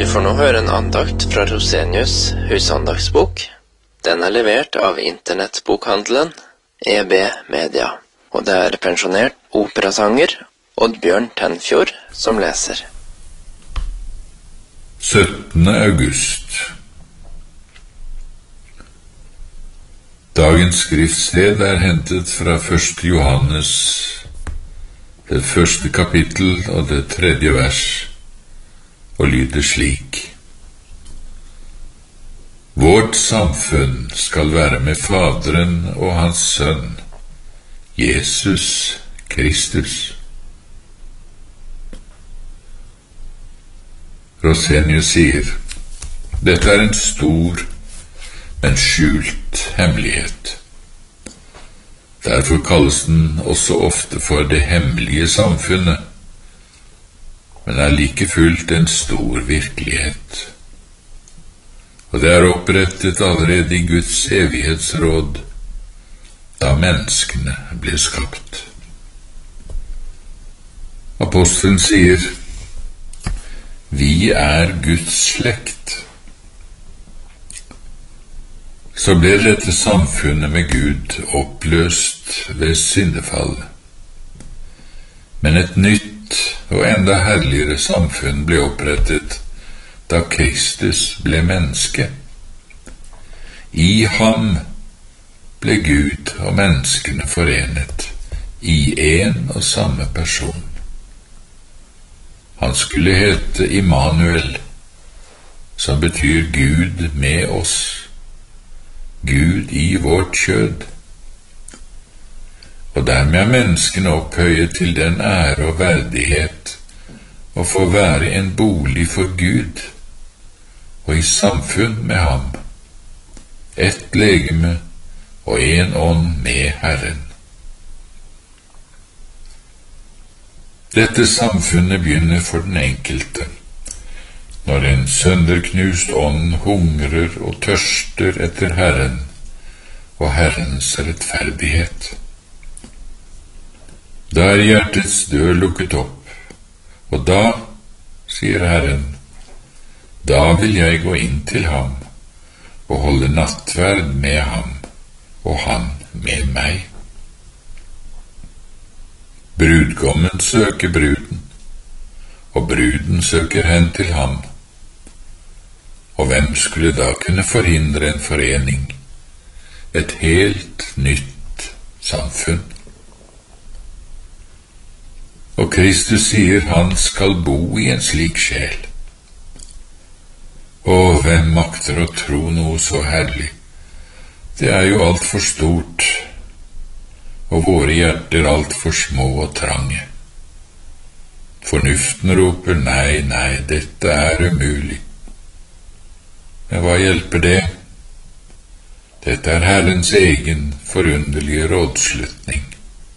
Du får nå høre en andakt fra Rosenius husandagsbok. Den er levert av internettbokhandelen EB Media, og det er pensjonert operasanger Oddbjørn Tenfjord som leser. 17. august. Dagens skriftsted er hentet fra 1. Johannes, det første kapittel og det 3. vers, og lyder slik: Vårt samfunn skal være med Faderen og hans Sønn, Jesus Kristus. Rosenius sier: Dette er en stor, men skjult hemmelighet. Derfor kalles den også ofte for det hemmelige samfunnet, men er like fullt en stor virkelighet. Og det er opprettet allerede i Guds evighetsråd, da menneskene ble skapt. Apostelen sier: Vi er Guds slekt. Så ble dette samfunnet med Gud oppløst ved syndefallet. Men et nytt og enda herligere samfunn ble opprettet da Kristus ble menneske. I ham ble Gud og menneskene forenet i en og samme person. Han skulle hete Immanuel, som betyr Gud med oss, Gud i vårt kjød. Og dermed er menneskene opphøyet til den ære og verdighet å få være en bolig for Gud, og i samfunn med ham, ett legeme og en ånd med Herren. Dette samfunnet begynner for den enkelte, når en sønderknust ånd hungrer og tørster etter Herren og Herrens rettferdighet. Da er hjertets dør lukket opp, og da, sier Herren, da vil jeg gå inn til ham og holde nattverd med ham, og han med meg. Brudgommen søker bruden, og bruden søker hen til ham. Og hvem skulle da kunne forhindre en forening, et helt nytt samfunn? Og Kristus sier han skal bo i en slik sjel. Og hvem makter å tro noe så herlig? Det er jo alt for stort, og våre hjerter alt for små og trange. Fornuften roper nei, nei, dette er umulig. Men hva hjelper det? Dette er Herrens egen forunderlige rådslutning.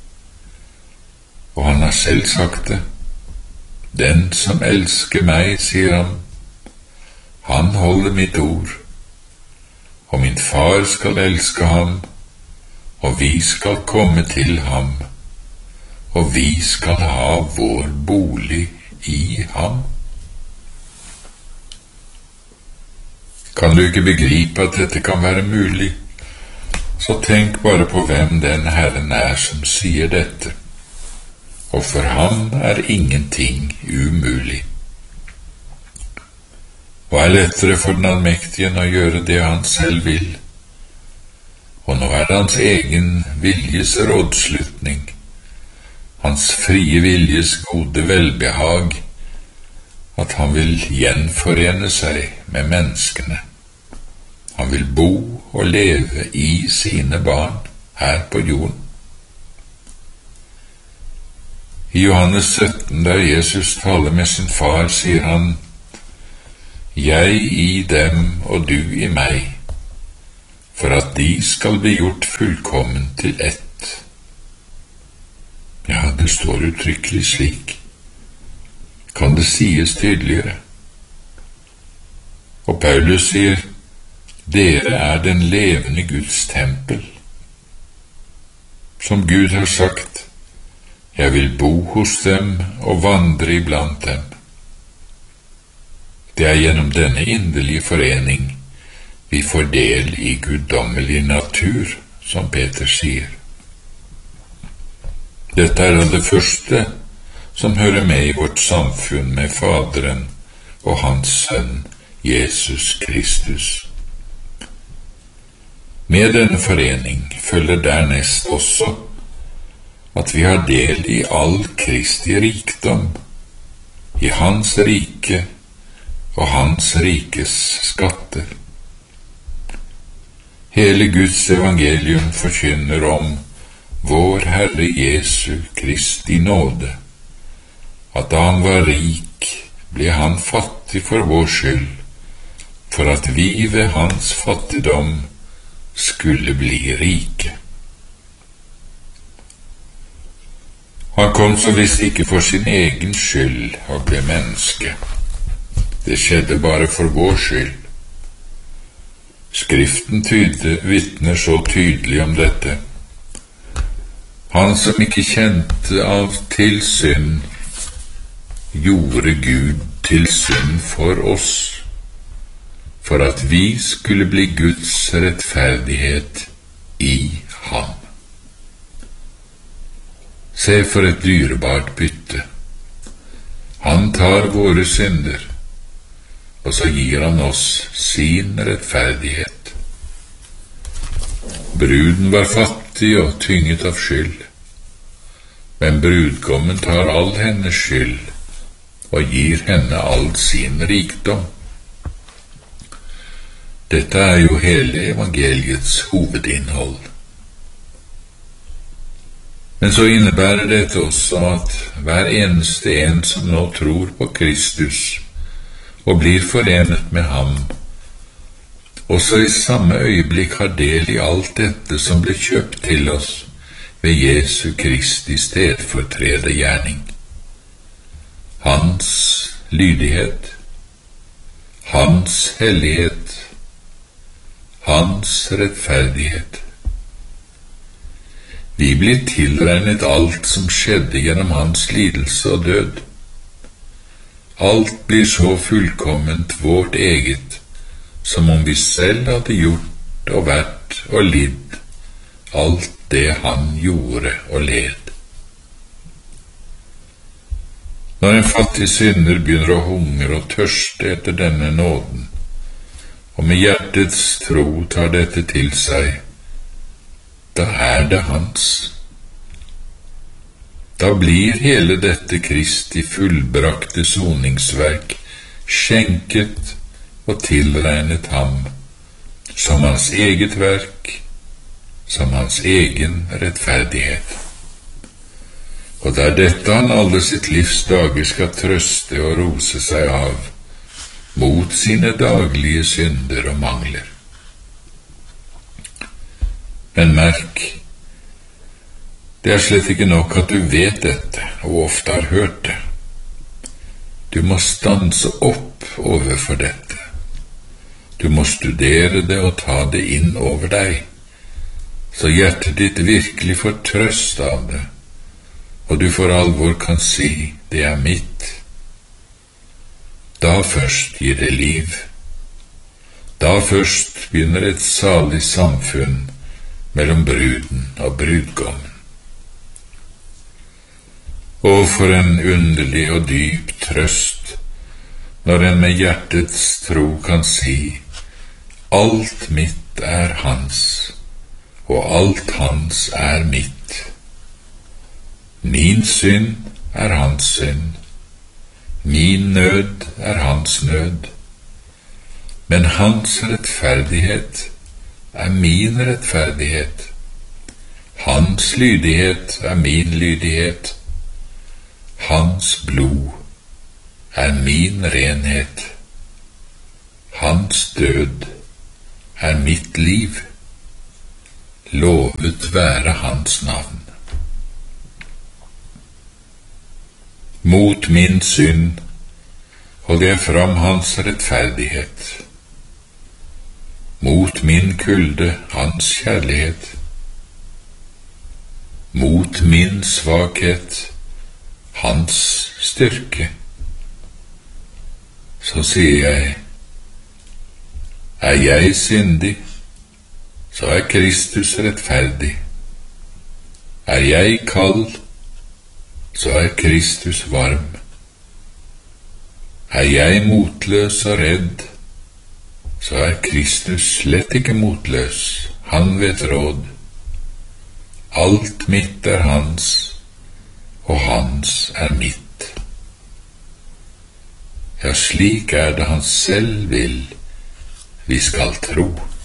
Og han har selv sagt det. Den som elsker meg, sier han, han holder mitt ord, og min far skal elske ham, og vi skal komme til ham, og vi skal ha vår bolig i ham. Kan du ikke begripe at dette kan være mulig, så tenk bare på hvem den Herren er som sier dette. Og for ham er ingenting umulig. Hva er lettere for den allmektige enn å gjøre det han selv vil? Og nå er det hans egen viljes rådslutning, hans frie viljes gode velbehag, at han vil gjenforene seg med menneskene. Han vil bo og leve i sine barn her på jorden. I Johannes 17, der Jesus taler med sin far, sier han: Jeg i dem og du i meg, for at de skal bli gjort fullkommen til ett. Ja, det står uttrykkelig slik. Kan det sies tydeligere? Og Paulus sier: Dere er den levende Guds tempel. Som Gud har sagt: Jeg vil bo hos dem og vandre iblant dem. Det gjennom denne inderlige forening vi får del i guddommelig natur, som Peter sier. Dette da det første som hører med i vårt samfunn med Faderen og Hans Sønn, Jesus Kristus. Med denne forening følger dernest også at vi har del i all Kristi rikdom, i Hans rike og Hans rikes skatter. Hele Guds evangelium forkynner om vår Herre Jesu Kristi nåde, at da han var rik, ble han fattig for vår skyld, for at vi ved hans fattigdom skulle bli rike. Han kom så visst ikke for sin egen skyld og ble menneske. Det skjedde bare for vår skyld. Skriften vitner så tydelig om dette. Han som ikke kjente av til synd, gjorde Gud til synd for oss, for at vi skulle bli Guds rettferdighet i ham. Se for et dyrebart bytte. Han tar våre synder, og så gir han oss sin rettferdighet. Bruden var fattig og tynget av skyld, men brudgommen tar all hennes skyld og gir henne all sin rikdom. Dette jo hele evangeliets hovedinnhold. Men så innebærer dette også at hver eneste en som nå tror på Kristus og blir forenet med ham, også i samme øyeblikk har del i alt dette som ble kjøpt til oss ved Jesu Kristi stedfortredergjerning. Hans lydighet, hans hellighet, hans rettferdighet. Vi blir tilregnet alt som skjedde gjennom hans lidelse og død. Alt blir så fullkomment vårt eget, som om vi selv hadde gjort og vært og lidd alt det han gjorde og led. Når en fattig synder begynner å hungre og tørste etter denne nåden, og med hjertets tro tar dette til seg, da det hans. Da blir hele dette Kristi fullbrakte soningsverk skjenket og tilregnet ham, som hans eget verk, som hans egen rettferdighet. Og det dette han alle sitt livs dager skal trøste og rose seg av, mot sine daglige synder og mangler. Men merk, det slett ikke nok at du vet dette, og ofte har hørt det. Du må stanse opp overfor dette. Du må studere det og ta det inn over deg, så hjertet ditt virkelig får trøst av det, og du for alvor kan si, det mitt. Da først gir det liv. Da først begynner et salig samfunn mellom bruden og brudgommen. Og for en underlig og dyp trøst, når en med hjertets tro kan si, alt mitt hans, og alt hans mitt. Min synd hans synd, min nød hans nød, men hans rettferdighet min rettferdighet, hans lydighet min lydighet, hans blod min renhet, hans død mitt liv. Lovet være hans navn. Mot min synd holder jeg fram hans rettferdighet. Mot min kulde hans kjærlighet. Mot min svakhet hans styrke. så sier jeg, er jeg syndig, så er Kristus rettferdig. Er jeg kald, så er Kristus varm. Er jeg motløs og redd, så er Kristus slett ikke motløs. Han vet råd. Alt mitt er hans, og hans er mitt. Ja, slik er det han selv vil vi skal tro.